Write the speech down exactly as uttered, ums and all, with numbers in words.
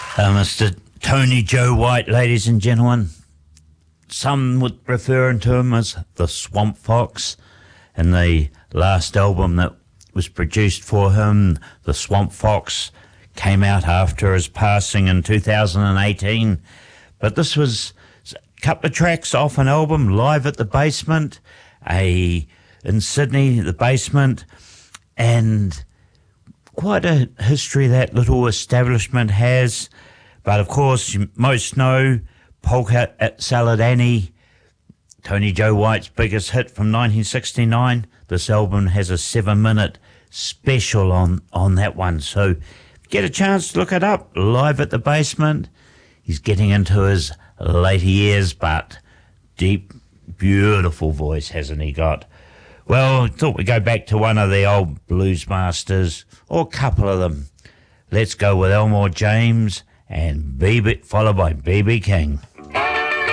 Uh, Mister Tony Joe White, ladies and gentlemen. Some would refer to him as the Swamp Fox. And the last album that was produced for him, The Swamp Fox, came out after his passing in two thousand eighteen. But this was a couple of tracks off an album, Live at the Basement, a in Sydney, the Basement, and quite a history that little establishment has. But of course, you most know Polka at Salad Annie, Tony Joe White's biggest hit from nineteen sixty-nine. This album has a seven-minute special on, on that one. So get a chance to look it up, Live at the Basement. He's getting into his later years, but deep, beautiful voice, hasn't he got? Well, I thought we'd go back to one of the old blues masters, or a couple of them. Let's go with Elmore James and B B, followed by B B King.